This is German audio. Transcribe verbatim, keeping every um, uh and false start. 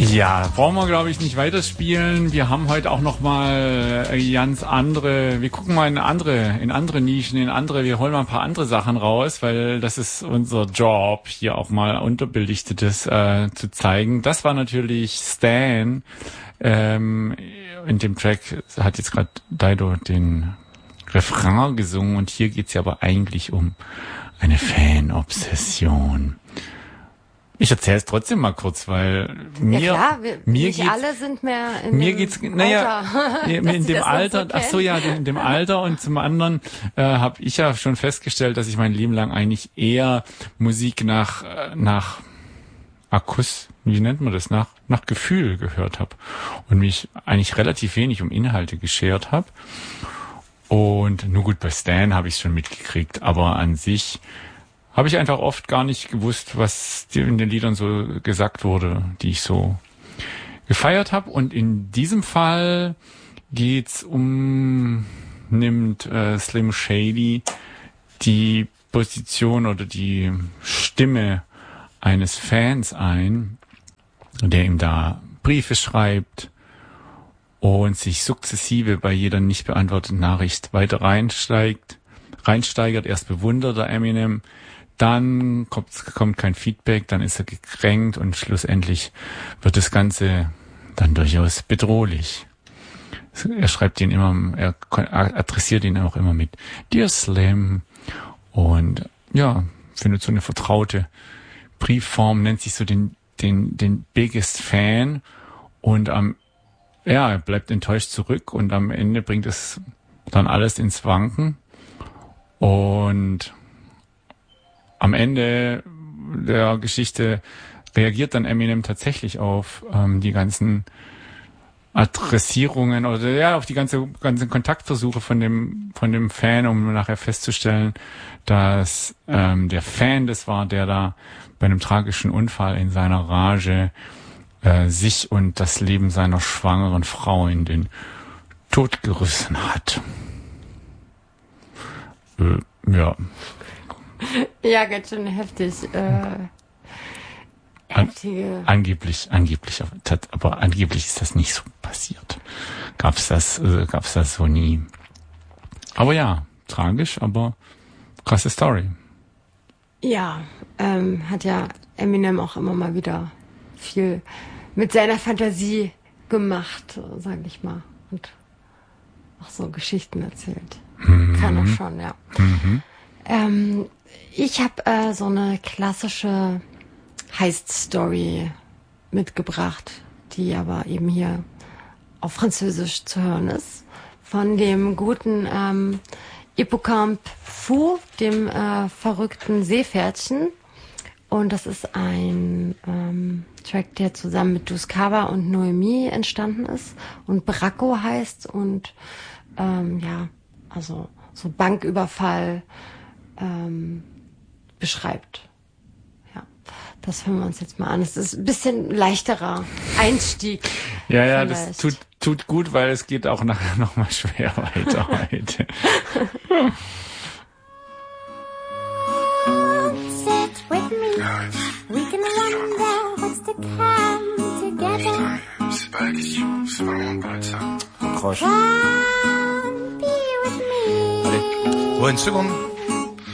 Ja, brauchen wir, glaube ich, nicht weiterspielen. Wir haben heute auch noch mal ganz andere, wir gucken mal in andere, in andere Nischen, in andere, wir holen mal ein paar andere Sachen raus, weil das ist unser Job, hier auch mal Unterbelichtetes äh, zu zeigen. Das war natürlich Stan. Ähm, in dem Track hat jetzt gerade Dido den Refrain gesungen und hier geht's ja aber eigentlich um eine Fan-Obsession. Ich erzähle es trotzdem mal kurz, weil mir, ja klar, wir, mir nicht geht's, alle sind mehr in mir dem geht's, naja, Alter, in dem Alter, so ach so ja, in dem Alter und zum anderen äh, habe ich ja schon festgestellt, dass ich mein Leben lang eigentlich eher Musik nach äh, nach Akkus, wie nennt man das, nach nach Gefühl gehört habe und mich eigentlich relativ wenig um Inhalte geschert habe. Und nur gut, bei Stan habe ich es schon mitgekriegt, aber an sich habe ich einfach oft gar nicht gewusst, was in den Liedern so gesagt wurde, die ich so gefeiert habe. Und in diesem Fall geht's um, nimmt äh, Slim Shady die Position oder die Stimme eines Fans ein, der ihm da Briefe schreibt und sich sukzessive bei jeder nicht beantworteten Nachricht weiter reinsteigt, reinsteigert. Erst bewundert er Eminem, dann kommt, kommt kein Feedback, dann ist er gekränkt und schlussendlich wird das Ganze dann durchaus bedrohlich. Er schreibt ihn immer, er adressiert ihn auch immer mit Dear Slim und ja, findet so eine vertraute Briefform, nennt sich so den, den, den Biggest Fan und am, ja, er bleibt enttäuscht zurück und am Ende bringt es dann alles ins Wanken und am Ende der Geschichte reagiert dann Eminem tatsächlich auf ähm, die ganzen Adressierungen oder ja auf die ganze ganzen Kontaktversuche von dem von dem Fan, um nachher festzustellen, dass ähm, der Fan das war, der da bei einem tragischen Unfall in seiner Rage äh, sich und das Leben seiner schwangeren Frau in den Tod gerissen hat. Äh, ja. Ja, ganz schön heftig. Äh, heftige. An, angeblich, angeblich, aber angeblich ist das nicht so passiert. Gab's das, äh, gab's das so nie. Aber ja, tragisch, aber krasse Story. Ja, ähm, hat ja Eminem auch immer mal wieder viel mit seiner Fantasie gemacht, sag ich mal. Und auch so Geschichten erzählt. Mhm. Kann er schon, ja. Mhm. Ähm, ich habe äh, so eine klassische Heist-Story mitgebracht, die aber eben hier auf Französisch zu hören ist. Von dem guten ähm, Hippocampe Fou, dem äh, verrückten Seepferdchen. Und das ist ein ähm, Track, der zusammen mit Duskava und Noemi entstanden ist und Bracco heißt und ähm, ja, also so Banküberfall ähm, beschreibt. Ja, das hören wir uns jetzt mal an. Es ist ein bisschen leichterer Einstieg. Ja, ja, vielleicht. Das tut, tut gut, weil es geht auch nachher nochmal schwer weiter heute. Sit with me. We can wonder what's to come together. C'est pas la question, c'est vraiment pas de ça. Come be with me. Allez, ouais, une seconde.